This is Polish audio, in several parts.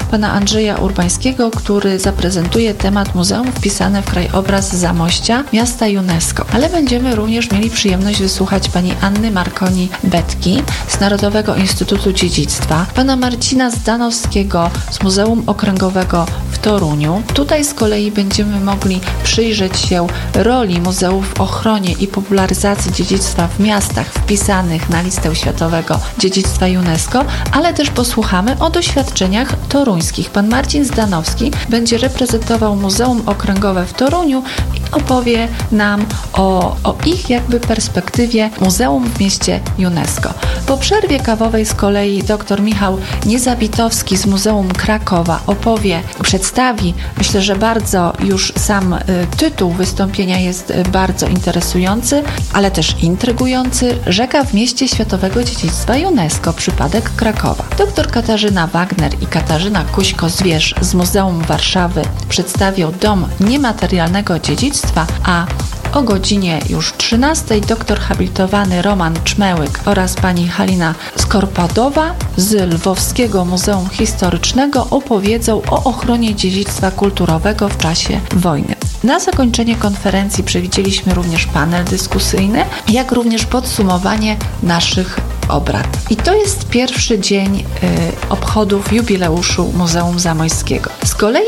pana Andrzeja Urbańskiego, który zaprezentuje temat Muzeum wpisane w krajobraz Zamościa, miasta UNESCO. Ale będziemy również mieli przyjemność wysłuchać pani Anny Marconi-Betki z Narodowego Instytutu Dziedzictwa, pana Marcina Zdanowskiego z Muzeum Okręgowego w Toruniu. Tutaj z kolei będziemy mogli przyjrzeć się roli muzeów w ochronie i popularyzacji dziedzictwa w miastach wpisanych na listę światowego dziedzictwa UNESCO, ale też posłuchamy o doświadczeniach toruńskich. Pan Marcin Zdanowski będzie reprezentował Muzeum Okręgowe w Toruniu i opowie nam o ich jakby perspektywie muzeum w mieście UNESCO. Po przerwie kawowej z kolei dr Michał Niezabitowski z Muzeum Krakowa przedstawi, myślę, że bardzo już sam tytuł wystąpienia jest bardzo interesujący, ale też intrygujący. Rzeka w mieście światowego dziedzictwa UNESCO, przypadek Krakowa. Dr Katarzyna Wagner i Katarzyna Kuśko-Zwierz z Muzeum Warszawy przedstawią Dom Niematerialnego Dziedzictwa, a o godzinie już 13 doktor habilitowany Roman Czmełyk oraz pani Halina Skorpadowa z Lwowskiego Muzeum Historycznego opowiedzą o ochronie dziedzictwa kulturowego w czasie wojny. Na zakończenie konferencji przewidzieliśmy również panel dyskusyjny, jak również podsumowanie naszych obrad. I to jest pierwszy dzień obchodów jubileuszu Muzeum Zamojskiego. Z kolei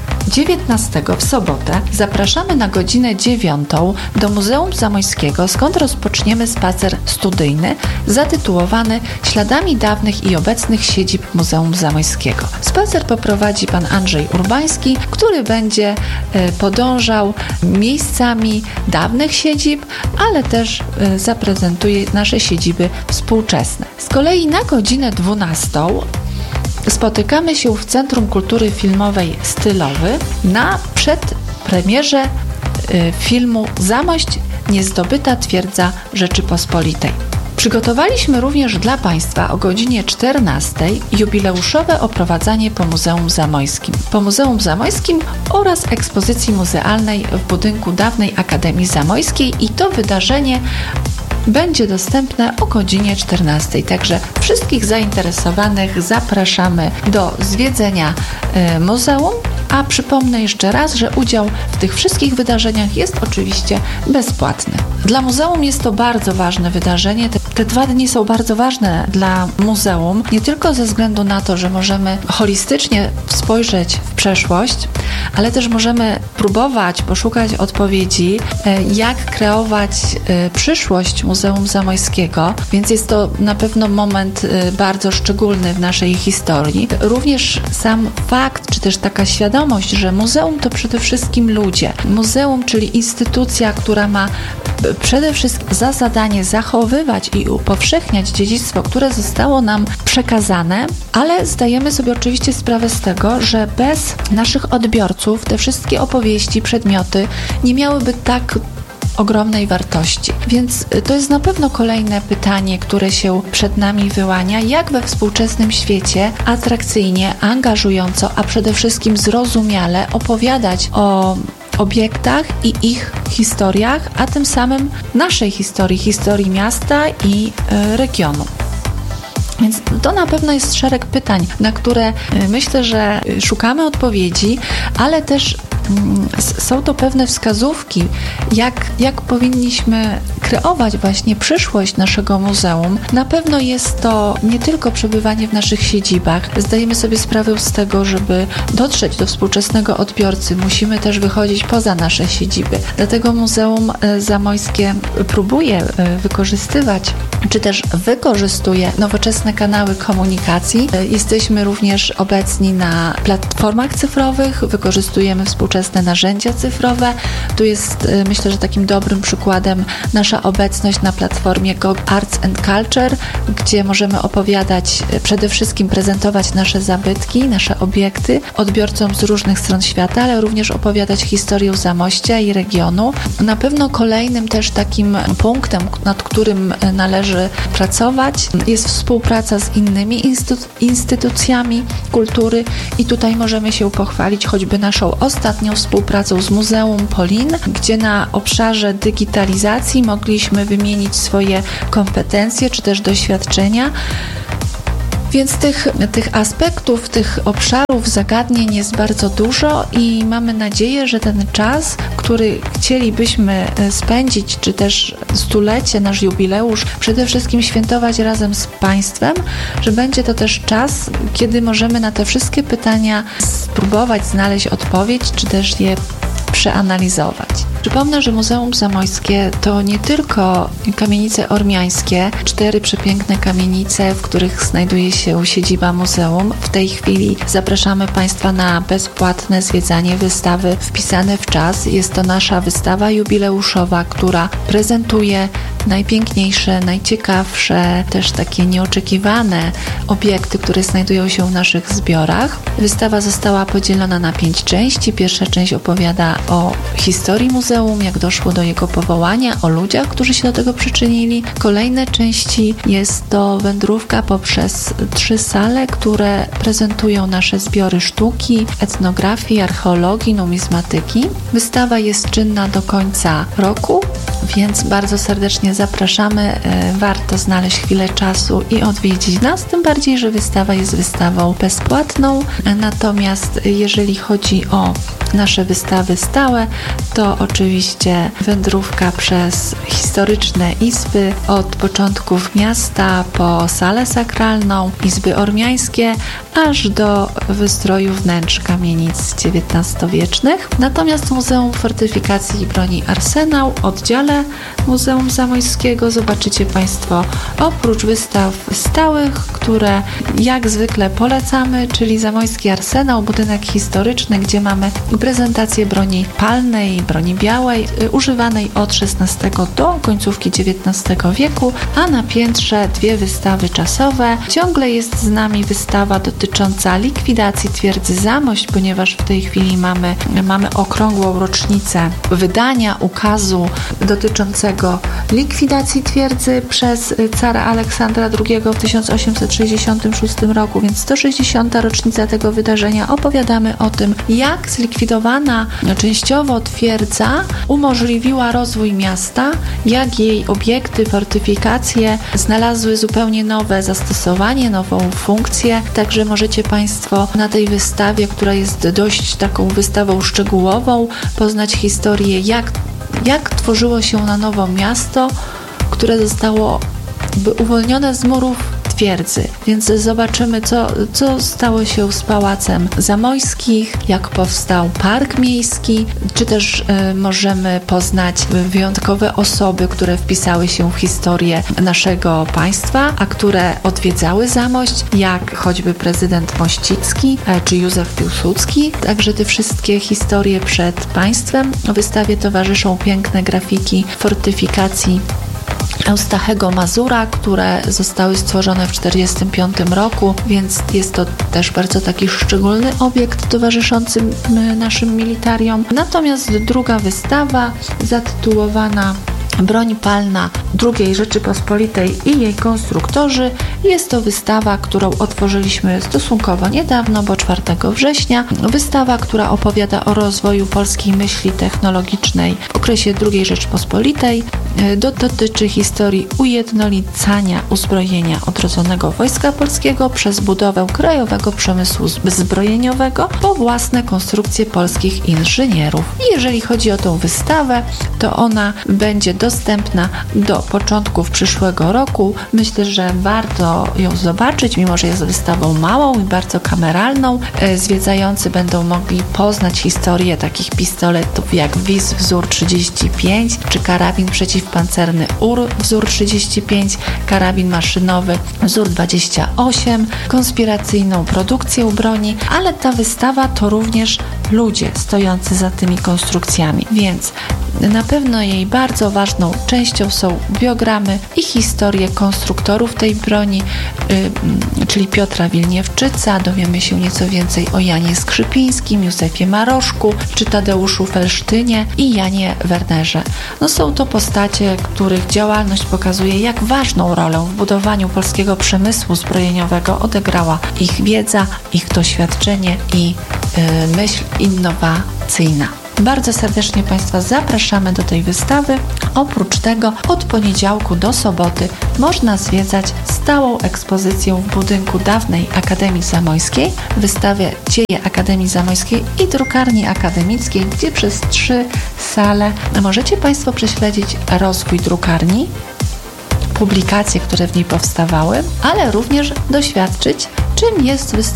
19 w sobotę zapraszamy na godzinę 9 do Muzeum Zamojskiego, skąd rozpoczniemy spacer studyjny zatytułowany Śladami dawnych i obecnych siedzib Muzeum Zamojskiego. Spacer poprowadzi pan Andrzej Urbański, który będzie podążał miejscami dawnych siedzib, ale też zaprezentuje nasze siedziby współczesne. Z kolei na godzinę 12 spotykamy się w Centrum Kultury Filmowej Stylowy na przedpremierze filmu Zamość – niezdobyta twierdza Rzeczypospolitej. Przygotowaliśmy również dla Państwa o godzinie 14 jubileuszowe oprowadzanie po Muzeum Zamojskim. Po Muzeum Zamojskim oraz ekspozycji muzealnej w budynku dawnej Akademii Zamojskiej i to wydarzenie będzie dostępne o godzinie 14. Także wszystkich zainteresowanych zapraszamy do zwiedzenia muzeum, a przypomnę jeszcze raz, że udział w tych wszystkich wydarzeniach jest oczywiście bezpłatny. Dla muzeum jest to bardzo ważne wydarzenie. Te 2 dni są bardzo ważne dla muzeum, nie tylko ze względu na to, że możemy holistycznie spojrzeć w przeszłość, ale też możemy próbować poszukać odpowiedzi, jak kreować przyszłość Muzeum Zamojskiego, więc jest to na pewno moment bardzo szczególny w naszej historii. Również sam fakt, czy też taka świadomość, że muzeum to przede wszystkim ludzie. Muzeum, czyli instytucja, która ma przede wszystkim za zadanie zachowywać i upowszechniać dziedzictwo, które zostało nam przekazane, ale zdajemy sobie oczywiście sprawę z tego, że bez naszych odbiorców te wszystkie opowieści, przedmioty nie miałyby tak ogromnej wartości. Więc to jest na pewno kolejne pytanie, które się przed nami wyłania, jak we współczesnym świecie atrakcyjnie, angażująco, a przede wszystkim zrozumiale opowiadać o obiektach i ich historiach, a tym samym naszej historii miasta i regionu. Więc to na pewno jest szereg pytań, na które myślę, że szukamy odpowiedzi, ale też są to pewne wskazówki, jak powinniśmy kreować właśnie przyszłość naszego muzeum. Na pewno jest to nie tylko przebywanie w naszych siedzibach. Zdajemy sobie sprawę z tego, żeby dotrzeć do współczesnego odbiorcy, musimy też wychodzić poza nasze siedziby. Dlatego Muzeum Zamojskie próbuje wykorzystywać, czy też wykorzystuje nowoczesne kanały komunikacji. Jesteśmy również obecni na platformach cyfrowych, wykorzystujemy współczesne narzędzia cyfrowe. Tu jest, myślę, że takim dobrym przykładem nasza obecność na platformie Google Arts and Culture, gdzie możemy opowiadać, przede wszystkim prezentować nasze zabytki, nasze obiekty odbiorcom z różnych stron świata, ale również opowiadać historię Zamościa i regionu. Na pewno kolejnym też takim punktem, nad którym należy pracować, jest współpraca z innymi instytucjami kultury i tutaj możemy się pochwalić choćby naszą ostatnią współpracą z Muzeum Polin, gdzie na obszarze digitalizacji mogliśmy wymienić swoje kompetencje czy też doświadczenia Więc tych aspektów, tych obszarów, zagadnień jest bardzo dużo i mamy nadzieję, że ten czas, który chcielibyśmy spędzić, czy też stulecie, nasz jubileusz, przede wszystkim świętować razem z Państwem, że będzie to też czas, kiedy możemy na te wszystkie pytania spróbować znaleźć odpowiedź, czy też je przeanalizować. Przypomnę, że Muzeum Zamojskie to nie tylko kamienice ormiańskie, 4 przepiękne kamienice, w których znajduje się siedziba muzeum. W tej chwili zapraszamy Państwa na bezpłatne zwiedzanie wystawy Wpisane w czas. Jest to nasza wystawa jubileuszowa, która prezentuje najpiękniejsze, najciekawsze, też takie nieoczekiwane obiekty, które znajdują się w naszych zbiorach. Wystawa została podzielona na 5 części. Pierwsza część opowiada o historii muzeum, jak doszło do jego powołania, o ludziach, którzy się do tego przyczynili. Kolejne części jest to wędrówka poprzez 3 sale, które prezentują nasze zbiory sztuki, etnografii, archeologii, numizmatyki. Wystawa jest czynna do końca roku, więc bardzo serdecznie zapraszamy. Warto znaleźć chwilę czasu i odwiedzić nas, tym bardziej, że wystawa jest wystawą bezpłatną. Natomiast jeżeli chodzi o nasze wystawy stałe, to oczywiście wędrówka przez historyczne izby, od początków miasta po salę sakralną, izby ormiańskie, aż do wystroju wnętrz kamienic XIX-wiecznych. Natomiast w Muzeum Fortyfikacji i Broni Arsenał, oddziale Muzeum Zamojskiego, zobaczycie Państwo oprócz wystaw stałych, które jak zwykle polecamy, czyli Zamojski Arsenał, budynek historyczny, gdzie mamy prezentację broni palnej, broni białej, używanej od XVI do końcówki XIX wieku, a na piętrze 2 wystawy czasowe. Ciągle jest z nami wystawa dotycząca likwidacji twierdzy Zamość, ponieważ w tej chwili mamy okrągłą rocznicę wydania ukazu dotyczącego likwidacji twierdzy przez cara Aleksandra II w 1866 roku, więc 160. rocznica tego wydarzenia. Opowiadamy o tym, jak zlikwidowana częściowo twierdza umożliwiła rozwój miasta, jak jej obiekty, fortyfikacje znalazły zupełnie nowe zastosowanie, nową funkcję. Także możecie Państwo na tej wystawie, która jest dość taką wystawą szczegółową, poznać historię, jak tworzyło się na nowo miasto, które zostało uwolnione z murów twierdzy. Więc zobaczymy, co stało się z Pałacem Zamojskich, jak powstał Park Miejski, czy też możemy poznać wyjątkowe osoby, które wpisały się w historię naszego państwa, a które odwiedzały Zamość, jak choćby prezydent Mościcki, czy Józef Piłsudski. Także te wszystkie historie przed państwem. Wystawie towarzyszą piękne grafiki fortyfikacji Eustachego Mazura, które zostały stworzone w 1945 roku, więc jest to też bardzo taki szczególny obiekt towarzyszący naszym militariom. Natomiast druga wystawa zatytułowana Broń palna II Rzeczypospolitej i jej konstruktorzy. Jest to wystawa, którą otworzyliśmy stosunkowo niedawno, bo 4 września. Wystawa, która opowiada o rozwoju polskiej myśli technologicznej w okresie II Rzeczypospolitej. Dotyczy historii ujednolicania uzbrojenia odrodzonego Wojska Polskiego przez budowę krajowego przemysłu zbrojeniowego po własne konstrukcje polskich inżynierów. I jeżeli chodzi o tą wystawę, to ona będzie dostępna do początków przyszłego roku. Myślę, że warto ją zobaczyć, mimo że jest wystawą małą i bardzo kameralną. Zwiedzający będą mogli poznać historię takich pistoletów jak WIS wzór 35, czy karabin przeciwpancerny UR wzór 35, karabin maszynowy wzór 28, konspiracyjną produkcję broni, ale ta wystawa to również ludzie stojący za tymi konstrukcjami, więc na pewno jej bardzo ważną częścią są biogramy i historie konstruktorów tej broni, czyli Piotra Wilniewczyca. Dowiemy się nieco więcej o Janie Skrzypińskim, Józefie Maroszku, czy Tadeuszu Felsztynie i Janie Wernerze. Są to postacie, których działalność pokazuje, jak ważną rolę w budowaniu polskiego przemysłu zbrojeniowego odegrała ich wiedza, ich doświadczenie i myśl innowacyjna. Bardzo serdecznie Państwa zapraszamy do tej wystawy. Oprócz tego od poniedziałku do soboty można zwiedzać stałą ekspozycję w budynku dawnej Akademii Zamojskiej, wystawie Dzieje Akademii Zamojskiej i Drukarni Akademickiej, gdzie przez 3 sale możecie Państwo prześledzić rozwój drukarni, publikacje, które w niej powstawały, ale również doświadczyć, czym jest wystawa